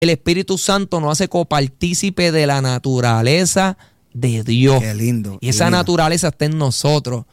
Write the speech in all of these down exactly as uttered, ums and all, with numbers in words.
el Espíritu Santo nos hace copartícipe de la naturaleza de Dios. Qué lindo. Y esa qué lindo. naturaleza está en nosotros.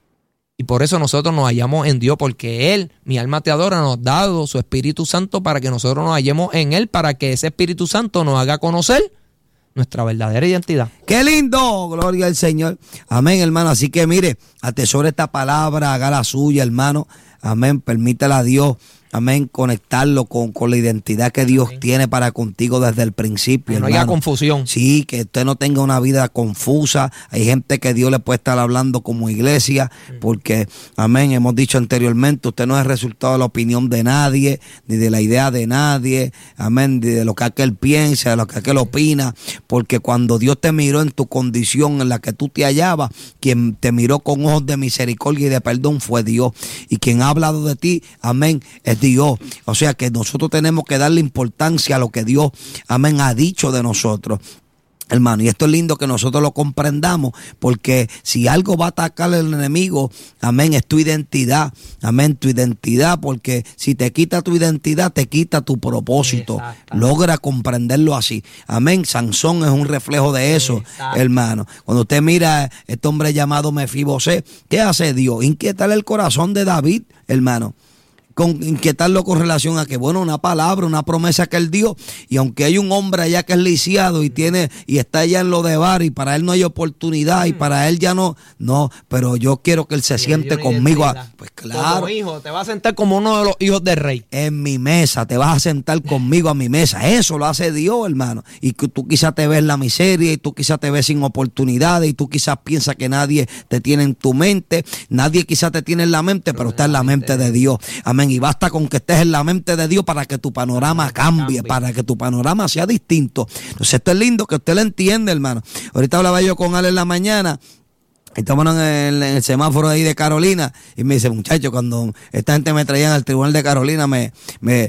Y por eso nosotros nos hallamos en Dios, porque Él, mi alma te adora, nos ha dado su Espíritu Santo para que nosotros nos hallemos en Él, para que ese Espíritu Santo nos haga conocer nuestra verdadera identidad. ¡Qué lindo! Gloria al Señor. Amén, hermano. Así que mire, atesore esta palabra, haga la suya, hermano. Amén. Permítela a Dios, amén, conectarlo con, con la identidad que Dios amén. Tiene para contigo desde el principio. Que no hermano. haya confusión. Sí, que usted no tenga una vida confusa. Hay gente que Dios le puede estar hablando como iglesia, porque, amén, hemos dicho anteriormente, usted no es resultado de la opinión de nadie, ni de la idea de nadie, amén, ni de lo que aquel piensa, de lo que aquel opina, porque cuando Dios te miró en tu condición en la que tú te hallabas, quien te miró con ojos de misericordia y de perdón fue Dios, y quien ha hablado de ti, amén, es Dios. O sea que nosotros tenemos que darle importancia a lo que Dios, amén, ha dicho de nosotros. Hermano, y esto es lindo que nosotros lo comprendamos, porque si algo va a atacar al enemigo, amén, es tu identidad, amén, tu identidad, porque si te quita tu identidad, te quita tu propósito. Logra comprenderlo así, amén. Sansón es un reflejo de eso. Exacto. Hermano. Cuando usted mira a este hombre llamado Mefibosé, ¿qué hace Dios? Inquietarle el corazón de David, hermano. Con inquietarlo con relación a que, bueno, una palabra, una promesa que él dio, y aunque hay un hombre allá que es lisiado y tiene y está allá en lo de bar y para él no hay oportunidad y para él ya no, no, pero yo quiero que él se sí, siente conmigo. A, pues claro. Como hijo, te vas a sentar como uno de los hijos del rey. En mi mesa, te vas a sentar conmigo a mi mesa. Eso lo hace Dios, hermano. Y que tú quizás te ves en la miseria y tú quizás te ves sin oportunidades y tú quizás piensas que nadie te tiene en tu mente. Nadie quizás te tiene en la mente, pero, pero está en la mente de Dios. Amén. Y basta con que estés en la mente de Dios para que tu panorama cambie, para que tu panorama sea distinto. Entonces esto es lindo que usted lo entienda, hermano. Ahorita hablaba yo con Ale en la mañana. Estamos en el, en el semáforo ahí de Carolina y me dice, muchacho, cuando esta gente me traían al tribunal de Carolina, me me,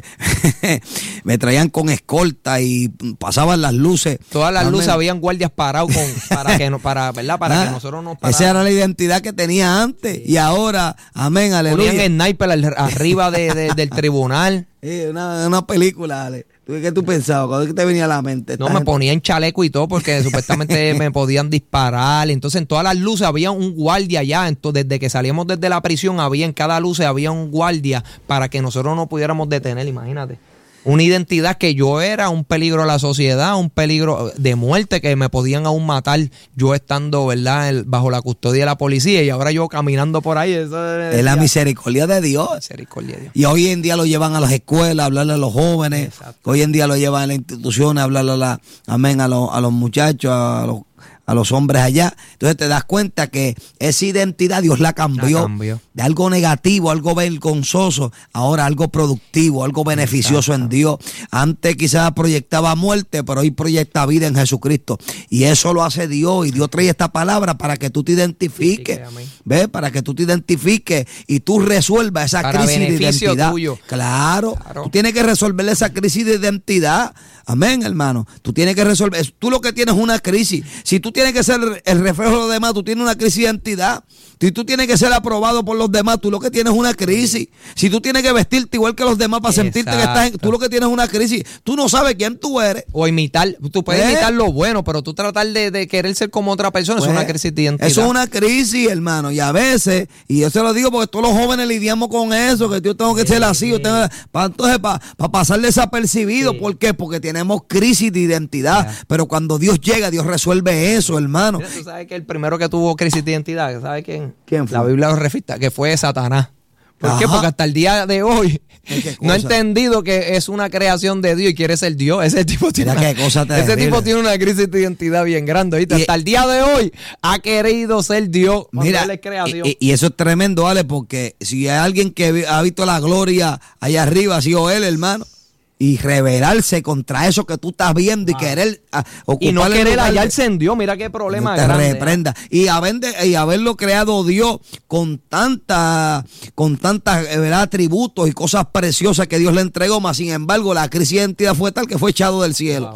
me traían con escolta y pasaban las luces. Todas las amén. Luces habían guardias parados con, para que no, para, ¿verdad? Para ah, que nosotros nos paráramos. Esa era la identidad que tenía antes. Sí. Y ahora, amén, aleluya. Ponían el sniper arriba de, de, del tribunal. Sí, una, una película, Ale. ¿Qué tú pensabas? ¿Cuándo te venía a la mente? No, me gente? Ponían chaleco y todo porque supuestamente me podían disparar. Entonces en todas las luces había un guardia ya. Entonces, desde que salíamos desde la prisión, había en cada luz había un guardia para que nosotros no pudiéramos detener, imagínate. Una identidad que yo era un peligro a la sociedad, un peligro de muerte, que me podían aún matar yo estando, ¿verdad?, bajo la custodia de la policía, y ahora yo caminando por ahí. Eso es la misericordia de Dios. Misericordia de Dios. Y hoy en día lo llevan a las escuelas, a hablarle a los jóvenes. Exacto. Hoy en día lo llevan a las instituciones, a hablarle a, la, amén, a, los, a los muchachos, a los a los hombres allá. Entonces te das cuenta que esa identidad Dios la cambió, la cambió. De algo negativo, algo vergonzoso, ahora algo productivo, algo beneficioso. Exacto. En Dios. Antes quizás proyectaba muerte, pero hoy proyecta vida en Jesucristo. Y eso lo hace Dios, y Dios trae esta palabra para que tú te identifiques. Sí, ¿ves? Para que tú te identifiques y tú resuelvas esa para crisis de identidad. Tuyo. Claro, claro. Tú tienes que resolver esa crisis de identidad. Amén, hermano. Tú tienes que resolver. Tú lo que tienes es una crisis. Si tú tienes que ser el reflejo de los demás, tú tienes una crisis de identidad. Si tú tienes que ser aprobado por los demás, tú lo que tienes es una crisis. Si tú tienes que vestirte igual que los demás para Exacto. sentirte que estás en, tú lo que tienes es una crisis. Tú no sabes quién tú eres. O imitar, tú puedes ¿Eh? imitar lo bueno, pero tú tratar de, de querer ser como otra persona, pues, es una crisis de identidad. Eso es una crisis, hermano. Y a veces, y yo se lo digo porque todos los jóvenes lidiamos con eso, que yo tengo que sí. ser así. Yo tengo, para, entonces, para, para pasar desapercibido. Sí. ¿Por qué? Porque tenemos crisis de identidad. Yeah. Pero cuando Dios llega, Dios resuelve eso, hermano. Mira, tú sabes que el primero que tuvo crisis de identidad, ¿sabes quién? ¿Quién fue? La Biblia lo refita, que fue Satanás. ¿Por Ajá. qué? Porque hasta el día de hoy no ha entendido que es una creación de Dios y quiere ser Dios. Ese tipo tiene, una, ese tipo tiene una crisis de identidad bien grande. ¿Viste? Y, hasta el día de hoy ha querido ser Dios. Mira, él es creación. Y, y eso es tremendo, Ale, porque si hay alguien que ha visto la gloria allá arriba, ha sido él, hermano. Y rebelarse contra eso que tú estás viendo, wow. y querer uh, ocupar y no querer hallarse de, en Dios. Mira qué problema no te grande. Reprenda. Y, haber de, y haberlo creado Dios con tanta, con tantas, ¿verdad?, atributos y cosas preciosas que Dios le entregó, más sin embargo la crisis de identidad fue tal que fue echado del cielo. Wow.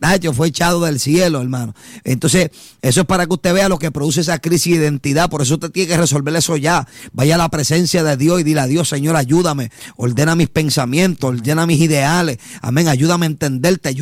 Nacho fue echado del cielo, hermano. Entonces, eso es para que usted vea lo que produce esa crisis de identidad. Por eso usted tiene que resolver eso ya. Vaya a la presencia de Dios y dile a Dios, Señor, ayúdame. Ordena mis pensamientos, ordena mis ideales. Amén. Ayúdame a entenderte.